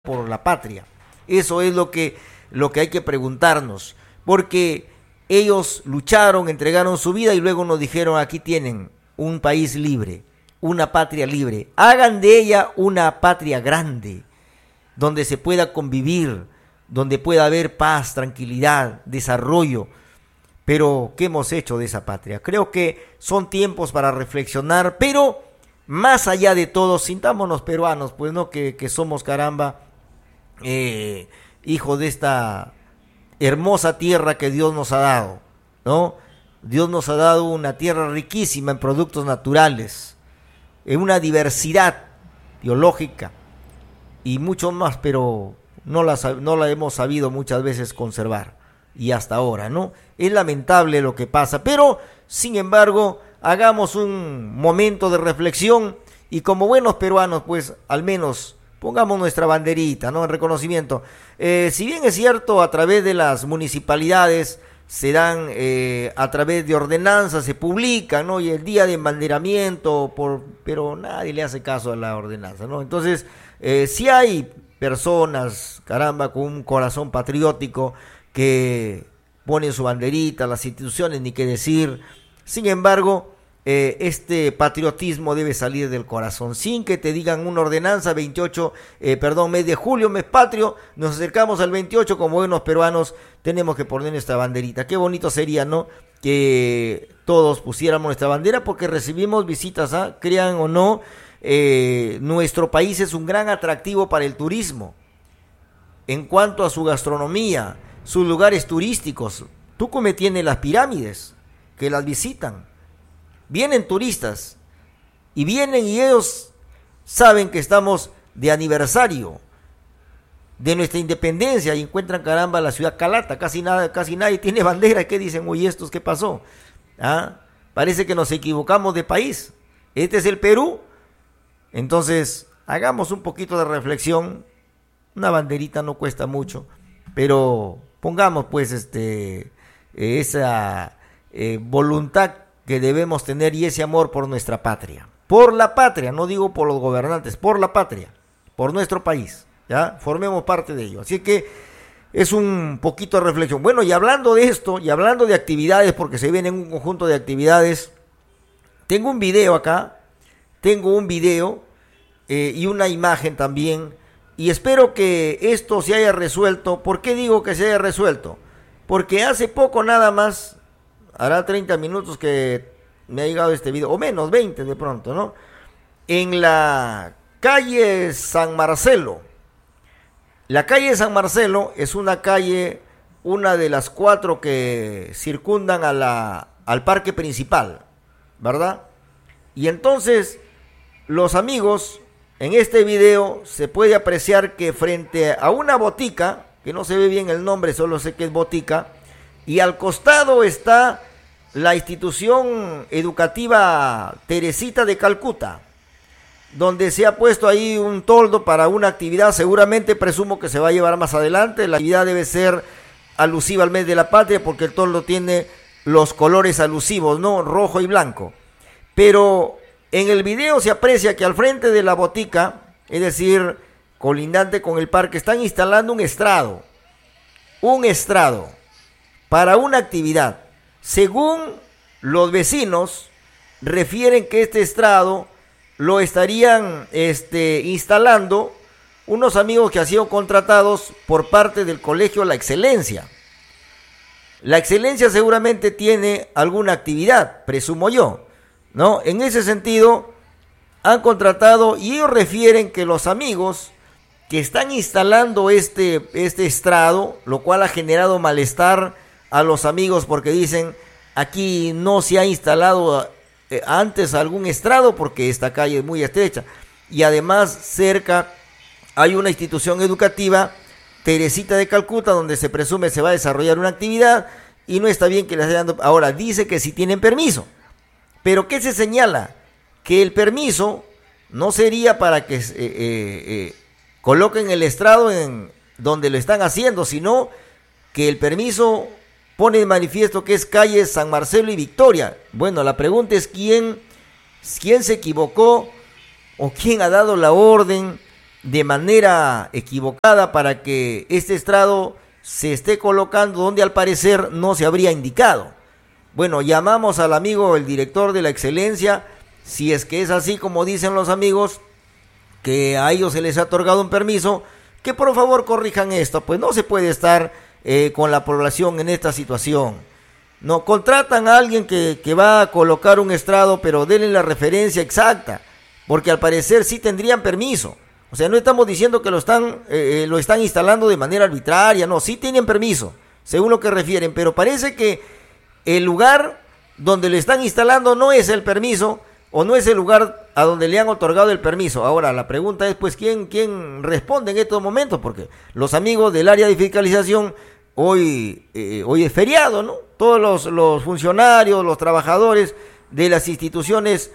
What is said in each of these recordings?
por la patria? Eso es lo que hay que preguntarnos, porque ellos lucharon, entregaron su vida y luego nos dijeron: aquí tienen un país libre, una patria libre, hagan de ella una patria grande, donde se pueda convivir, donde pueda haber paz, tranquilidad, desarrollo. Pero ¿qué hemos hecho de esa patria? Creo que son tiempos para reflexionar, pero más allá de todo, sintámonos peruanos, pues no, que somos, caramba, hijos de esta hermosa tierra que Dios nos ha dado, ¿no? Dios nos ha dado una tierra riquísima en productos naturales, en una diversidad biológica y mucho más, pero no la hemos sabido muchas veces conservar, y hasta ahora, ¿no? Es lamentable lo que pasa, pero sin embargo, hagamos un momento de reflexión y como buenos peruanos, pues al menos pongamos nuestra banderita, ¿no? En reconocimiento. Si bien es cierto, a través de las municipalidades se dan, a través de ordenanzas se publican, ¿no? Y el día de embanderamiento, pero nadie le hace caso a la ordenanza, ¿no? Entonces, si hay personas, caramba, con un corazón patriótico que ponen su banderita, las instituciones, ni qué decir. Sin embargo, este patriotismo debe salir del corazón, sin que te digan una ordenanza, mes de julio, mes patrio, nos acercamos al 28, como buenos peruanos, tenemos que poner nuestra banderita. Qué bonito sería, ¿no? Que todos pusiéramos nuestra bandera, porque recibimos visitas, ¿ah? Crean o no, nuestro país es un gran atractivo para el turismo, en cuanto a su gastronomía, sus lugares turísticos. Tucumán tiene las pirámides, que las visitan. Vienen turistas y vienen y ellos saben que estamos de aniversario de nuestra independencia y encuentran, caramba, la ciudad Calata, casi nadie tiene bandera. ¿Qué dicen? Oye, ¿estos qué pasó? ¿Ah? Parece que nos equivocamos de país. Este es el Perú. Entonces, hagamos un poquito de reflexión. Una banderita no cuesta mucho, pero pongamos pues esa voluntad que debemos tener y ese amor por nuestra patria. Por la patria, no digo por los gobernantes, por la patria, por nuestro país, ¿ya? Formemos parte de ello. Así que es un poquito de reflexión. Bueno, y hablando de esto, y hablando de actividades, porque se vienen un conjunto de actividades, tengo un video acá, y una imagen también, y espero que esto se haya resuelto. ¿Por qué digo que se haya resuelto? Porque hace poco nada más, hará 30 minutos que me ha llegado este video, o menos, 20 de pronto, ¿no? En la calle San Marcelo. La calle San Marcelo es una calle, una de las 4 que circundan al parque principal, ¿verdad? Y entonces, los amigos, en este video se puede apreciar que frente a una botica, que no se ve bien el nombre, solo sé que es botica, y al costado está la institución educativa Teresita de Calcuta, donde se ha puesto ahí un toldo para una actividad, seguramente presumo que se va a llevar más adelante. La actividad debe ser alusiva al mes de la patria, porque el toldo tiene los colores alusivos, ¿no? Rojo y blanco. Pero en el video se aprecia que al frente de la botica, es decir, colindante con el parque, están instalando un estrado para una actividad. Según los vecinos, refieren que este estrado lo estarían instalando unos amigos que han sido contratados por parte del colegio La Excelencia. La Excelencia seguramente tiene alguna actividad, presumo yo, ¿no? En ese sentido, han contratado, y ellos refieren que los amigos que están instalando este estrado, lo cual ha generado malestar a los amigos, porque dicen: aquí no se ha instalado antes algún estrado, porque esta calle es muy estrecha, y además cerca hay una institución educativa, Teresita de Calcuta, donde se presume se va a desarrollar una actividad, y no está bien que les hayan dado. Ahora, dice que sí tienen permiso, pero ¿qué se señala? Que el permiso no sería para que coloquen el estrado en donde lo están haciendo, sino que el permiso pone de manifiesto que es calle San Marcelo y Victoria. Bueno, la pregunta es quién se equivocó, o quién ha dado la orden de manera equivocada para que este estrado se esté colocando donde al parecer no se habría indicado. Bueno, llamamos al amigo, el director de la excelencia, si es que es así como dicen los amigos, que a ellos se les ha otorgado un permiso, que por favor corrijan esto, pues no se puede estar con la población en esta situación. No, contratan a alguien que va a colocar un estrado, pero denle la referencia exacta, porque al parecer sí tendrían permiso. O sea, no estamos diciendo que lo están instalando de manera arbitraria, no, sí tienen permiso, según lo que refieren, pero parece que el lugar donde le están instalando no es el permiso, o no es el lugar a donde le han otorgado el permiso. Ahora, la pregunta es, pues, ¿quién responde en estos momentos? Porque los amigos del área de fiscalización, hoy es feriado, ¿no? Todos los funcionarios, los trabajadores de las instituciones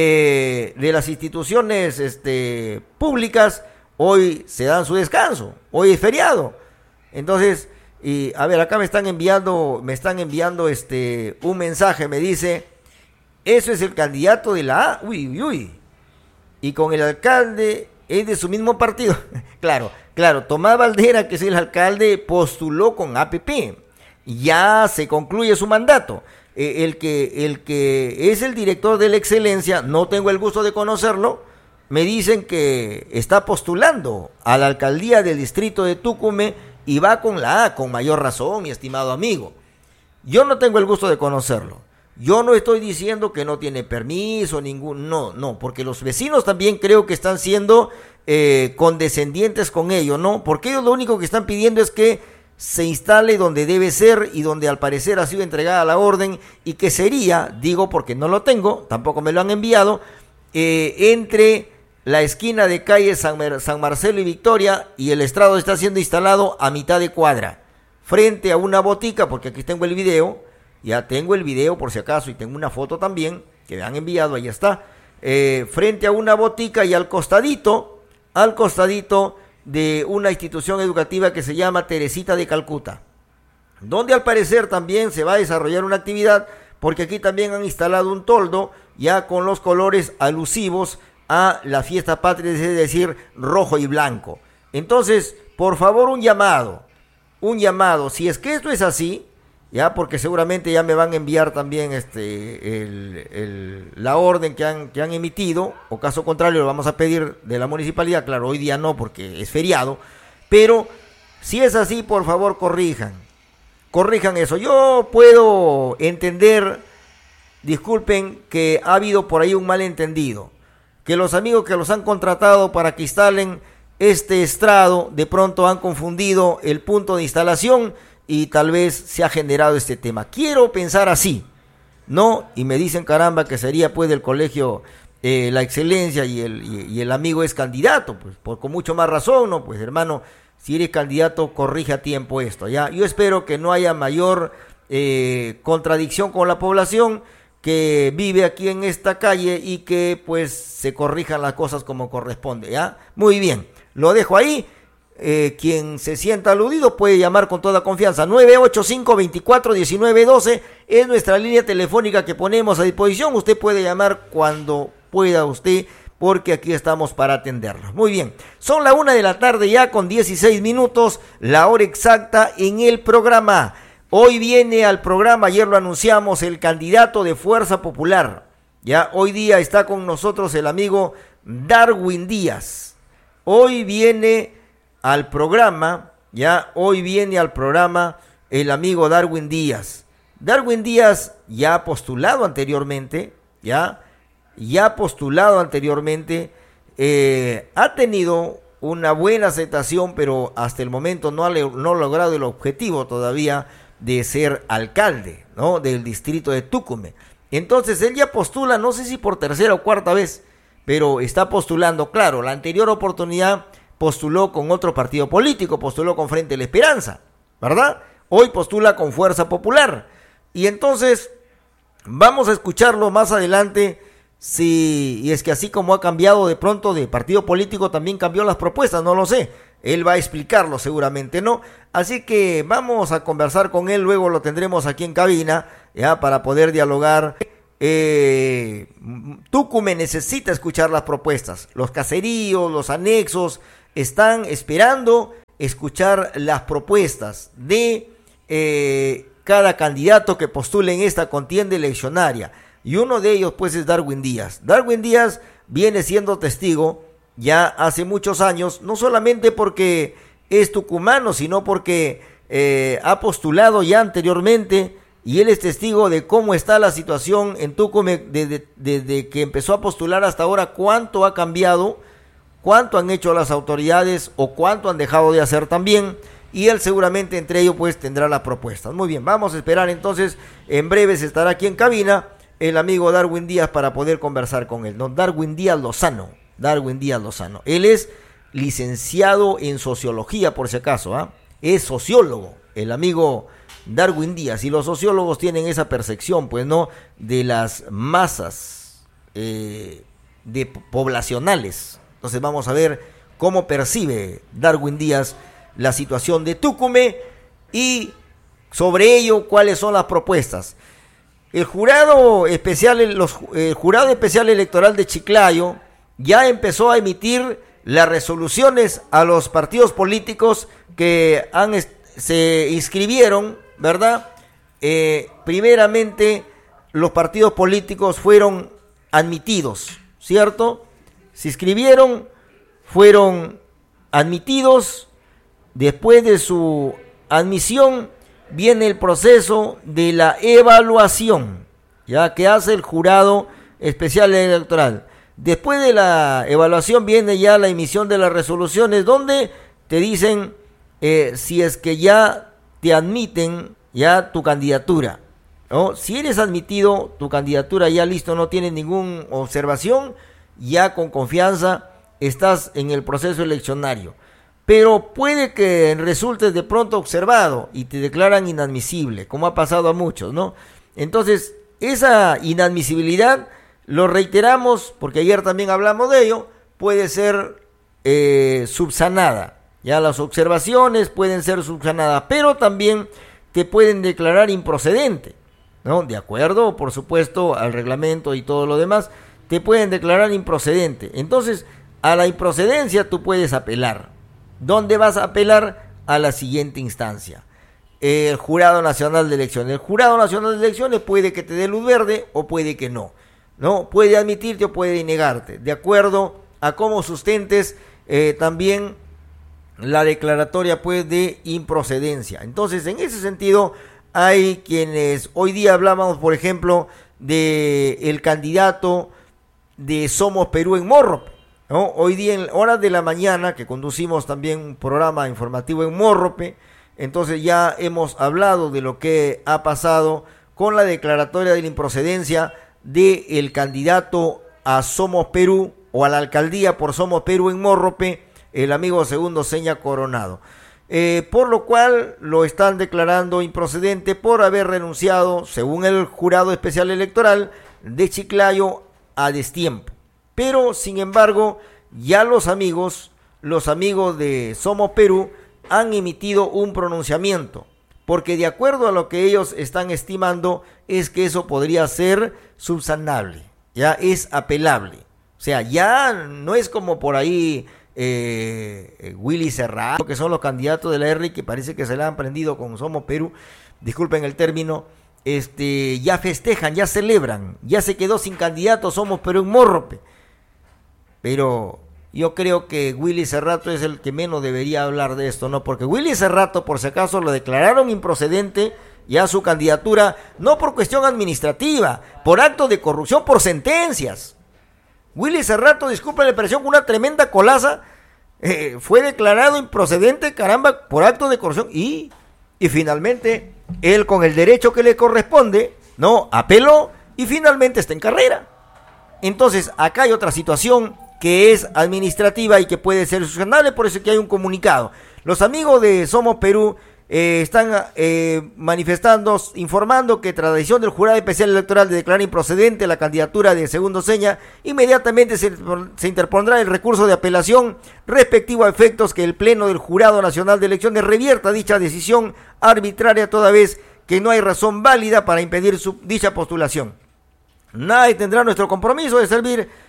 públicas, hoy se dan su descanso, hoy es feriado. Entonces, a ver, acá me están enviando un mensaje, me dice, eso es el candidato de la A, uy, y con el alcalde es de su mismo partido. Claro, Tomás Valdera, que es el alcalde, postuló con APP, ya se concluye su mandato. El que es el director de la excelencia, no tengo el gusto de conocerlo, me dicen que está postulando a la alcaldía del distrito de Tucumán y va con la A, con mayor razón, mi estimado amigo. Yo no tengo el gusto de conocerlo. Yo no estoy diciendo que no tiene permiso, no, porque los vecinos también creo que están siendo condescendientes con ello, ¿no? Porque ellos lo único que están pidiendo es que se instale donde debe ser y donde al parecer ha sido entregada la orden, y que sería, digo porque no lo tengo, tampoco me lo han enviado, entre la esquina de calle San Marcelo y Victoria, y el estrado está siendo instalado a mitad de cuadra, frente a una botica, porque aquí tengo el video, ya tengo el video por si acaso, y tengo una foto también que me han enviado, ahí está, frente a una botica y al costadito de una institución educativa que se llama Teresita de Calcuta, donde al parecer también se va a desarrollar una actividad, porque aquí también han instalado un toldo ya con los colores alusivos a la fiesta patria, es decir, rojo y blanco. Entonces, por favor, un llamado, si es que esto es así, ya, porque seguramente ya me van a enviar también la orden que han emitido, o caso contrario lo vamos a pedir de la municipalidad. Claro, hoy día no porque es feriado, pero si es así, por favor corrijan eso. Yo puedo entender, disculpen, que ha habido por ahí un malentendido, que los amigos que los han contratado para que instalen este estrado de pronto han confundido el punto de instalación y tal vez se ha generado este tema. Quiero pensar así, ¿no? Y me dicen, caramba, que sería pues del colegio La Excelencia y el amigo es candidato, pues con mucho más razón, ¿no? Pues hermano, si eres candidato, corrige a tiempo esto, ¿ya? Yo espero que no haya mayor contradicción con la población que vive aquí en esta calle y que pues se corrijan las cosas como corresponde, ¿ya? Muy bien, lo dejo ahí. Quien se sienta aludido puede llamar con toda confianza. 985-24-1912 es nuestra línea telefónica que ponemos a disposición. Usted puede llamar cuando pueda usted, porque aquí estamos para atenderlo. Muy bien, son la 1 de la tarde ya con 16 minutos, la hora exacta en el programa. Hoy viene al programa, ayer lo anunciamos, el candidato de Fuerza Popular. Ya hoy día está con nosotros el amigo Darwin Díaz. Hoy viene al programa el amigo Darwin Díaz. Darwin Díaz ya ha postulado anteriormente, ha tenido una buena aceptación, pero hasta el momento no ha logrado el objetivo todavía de ser alcalde, ¿no?, del distrito de Tucumán. Entonces él ya postula, no sé si por tercera o cuarta vez, pero está postulando. Claro, la anterior oportunidad postuló con otro partido político, postuló con Frente a la Esperanza, ¿verdad? Hoy postula con Fuerza Popular. Y entonces vamos a escucharlo más adelante, y es que así como ha cambiado de pronto de partido político, también cambió las propuestas, no lo sé. Él va a explicarlo seguramente, ¿no? Así que vamos a conversar con él, luego lo tendremos aquí en cabina, ya, para poder dialogar. Tucumán necesita escuchar las propuestas, los caseríos, los anexos, están esperando escuchar las propuestas de cada candidato que postule en esta contienda eleccionaria. Y uno de ellos, pues, es Darwin Díaz. Darwin Díaz viene siendo testigo ya hace muchos años, no solamente porque es tucumano, sino porque ha postulado ya anteriormente, y él es testigo de cómo está la situación en Tucumán desde que empezó a postular hasta ahora, cuánto ha cambiado, cuánto han hecho las autoridades o cuánto han dejado de hacer también, y él seguramente entre ellos pues tendrá las propuestas. Muy bien, vamos a esperar entonces, en breve se estará aquí en cabina el amigo Darwin Díaz para poder conversar con él, ¿no? Darwin Díaz Lozano. Él es licenciado en sociología, por si acaso, ¿ah? Es sociólogo, el amigo Darwin Díaz, y los sociólogos tienen esa percepción, pues, ¿no?, de las masas poblacionales. Entonces vamos a ver cómo percibe Darwin Díaz la situación de Tucumán y sobre ello cuáles son las propuestas. El jurado especial electoral de Chiclayo ya empezó a emitir las resoluciones a los partidos políticos que se inscribieron, ¿verdad? Primeramente, los partidos políticos fueron admitidos, ¿cierto? Se inscribieron, fueron admitidos. Después de su admisión viene el proceso de la evaluación, ya que hace el jurado especial electoral. Después de la evaluación viene ya la emisión de las resoluciones, donde te dicen si es que ya te admiten ya tu candidatura, ¿no? Si eres admitido, tu candidatura ya listo, no tiene ninguna observación, ya con confianza estás en el proceso eleccionario. Pero puede que resultes de pronto observado y te declaran inadmisible, como ha pasado a muchos, ¿no? Entonces, esa inadmisibilidad, lo reiteramos, porque ayer también hablamos de ello, puede ser subsanada. Ya las observaciones pueden ser subsanadas, pero también te pueden declarar improcedente, ¿no? De acuerdo, por supuesto, al reglamento y todo lo demás, te pueden declarar improcedente. Entonces, a la improcedencia tú puedes apelar. ¿Dónde vas a apelar? A la siguiente instancia, el Jurado Nacional de Elecciones. El Jurado Nacional de Elecciones puede que te dé luz verde o puede que no, ¿no? Puede admitirte o puede negarte, de acuerdo a cómo sustentes también la declaratoria, pues, de improcedencia. Entonces, en ese sentido, hay quienes hoy día hablábamos, por ejemplo, de el candidato de Somos Perú en Morrope, ¿no? Hoy día en horas de la mañana, que conducimos también un programa informativo en Morrope, entonces ya hemos hablado de lo que ha pasado con la declaratoria de la improcedencia del candidato a Somos Perú o a la alcaldía por Somos Perú en Morrope, el amigo Segundo Seña Coronado, por lo cual lo están declarando improcedente por haber renunciado, según el Jurado Especial Electoral de Chiclayo, a destiempo. Pero, sin embargo, ya los amigos de Somos Perú han emitido un pronunciamiento, porque de acuerdo a lo que ellos están estimando, es que eso podría ser subsanable, ya es apelable. O sea, ya no es como por ahí Willy Cerrato, que son los candidatos de la R, que parece que se la han prendido con Somos Perú, disculpen el término, ya festejan, ya celebran, ya se quedó sin candidato Somos Perú en Morrope. Pero yo creo que Willy Cerrato es el que menos debería hablar de esto, ¿no? Porque Willy Cerrato, por si acaso, lo declararon improcedente ya su candidatura, no por cuestión administrativa, por acto de corrupción, por sentencias. Willy Cerrato, disculpen la expresión, con una tremenda colaza, fue declarado improcedente, caramba, por acto de corrupción, y finalmente, él con el derecho que le corresponde, ¿no?, apeló, y finalmente está en carrera. Entonces, acá hay otra situación que es administrativa y que puede ser subsanable, por eso es que hay un comunicado. Los amigos de Somos Perú están manifestando, informando que tras la decisión del Jurado Especial Electoral de declarar improcedente la candidatura de Segundo Seña, inmediatamente se interpondrá el recurso de apelación respectivo a efectos que el Pleno del Jurado Nacional de Elecciones revierta dicha decisión arbitraria, toda vez que no hay razón válida para impedir dicha postulación. Nadie tendrá nuestro compromiso de servir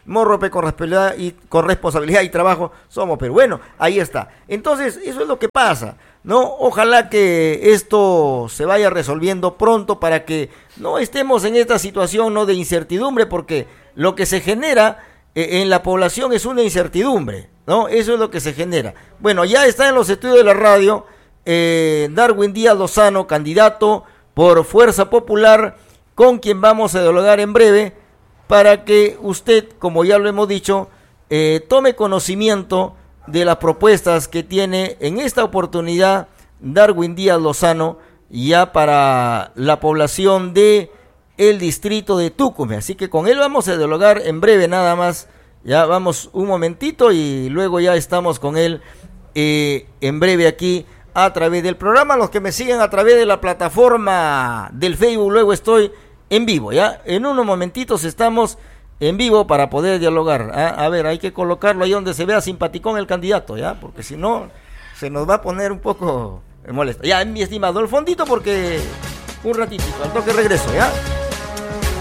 Morrope con responsabilidad y trabajo somos Perú. Bueno, ahí está. Entonces, eso es lo que pasa, ¿no? Ojalá que esto se vaya resolviendo pronto para que no estemos en esta situación, ¿no?, de incertidumbre, porque lo que se genera en la población es una incertidumbre, ¿no? Eso es lo que se genera. Bueno, ya está en los estudios de la radio Darwin Díaz Lozano, candidato por Fuerza Popular, con quien vamos a dialogar en breve, para que usted, como ya lo hemos dicho, tome conocimiento de las propuestas que tiene en esta oportunidad Darwin Díaz Lozano, ya para la población de el distrito de Tucumán. Así que con él vamos a dialogar en breve nada más. Ya vamos un momentito y luego ya estamos con él en breve aquí a través del programa. Los que me siguen a través de la plataforma del Facebook, luego estoy en vivo, ya en unos momentitos estamos en vivo para poder dialogar. A ver, hay que colocarlo ahí donde se vea simpaticón el candidato, ya, porque si no se nos va a poner un poco molesto. Ya, mi estimado, el fondito, porque un ratito, al toque regreso, ya.